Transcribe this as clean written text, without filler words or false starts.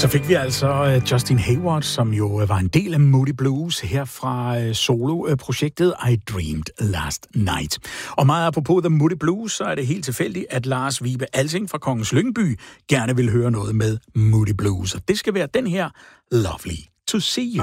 Så fik vi altså Justin Hayward, som jo var en del af Moody Blues her fra solo-projektet I Dreamed Last Night. Og meget apropos The Moody Blues, så er det helt tilfældigt, at Lars Vibe Alsing fra Kongens Lyngby gerne vil høre noget med Moody Blues. Og det skal være den her Lovely to See You.